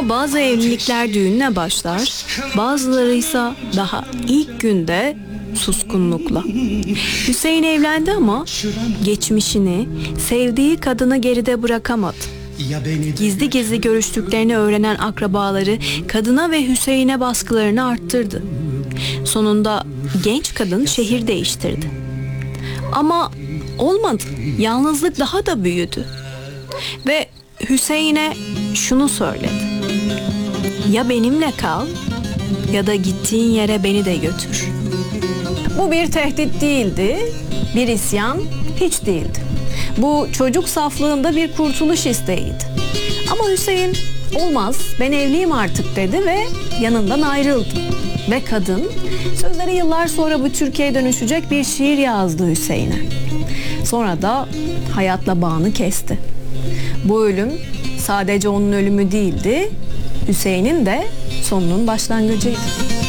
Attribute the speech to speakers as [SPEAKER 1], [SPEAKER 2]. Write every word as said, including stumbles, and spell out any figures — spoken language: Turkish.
[SPEAKER 1] Ama bazı evlilikler düğünle başlar, bazıları ise daha ilk günde suskunlukla. Hüseyin evlendi ama geçmişini, sevdiği kadını geride bırakamadı. Gizli gizli görüştüklerini öğrenen akrabaları kadına ve Hüseyin'e baskılarını arttırdı. Sonunda genç kadın şehir değiştirdi. Ama olmadı. Yalnızlık daha da büyüdü. Ve Hüseyin'e şunu söyledi: ya benimle kal ya da gittiğin yere beni de götür. Bu bir tehdit değildi, bir isyan hiç değildi. Bu çocuk saflığında bir kurtuluş isteğiydi. Ama Hüseyin olmaz, ben evliyim artık dedi ve yanından ayrıldı. Ve kadın sözleri yıllar sonra bu Türkiye'ye dönüşecek bir şiir yazdı Hüseyin'e. Sonra da hayatla bağını kesti. Bu ölüm sadece onun ölümü değildi, Hüseyin'in de sonunun başlangıcıydı.